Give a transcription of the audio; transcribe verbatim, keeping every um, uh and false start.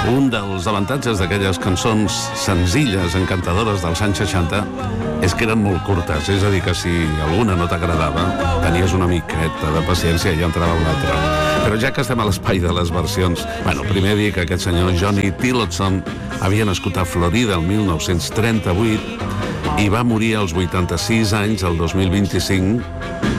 Un dels avantatges d'aquelles cançons senzilles, encantadores dels anys seixanta, és que eren molt curtes. És a dir, que si alguna no t'agradava, tenies una miqueta de paciència i ja entrava l'altra. Però ja que estem a l'espai de les versions, bueno, primer dir que aquest senyor Johnny Tillotson havia nascut a Florida el mil nou-cents trenta-vuit i va morir als vuitanta-sis anys, el dos mil vint-i-cinc,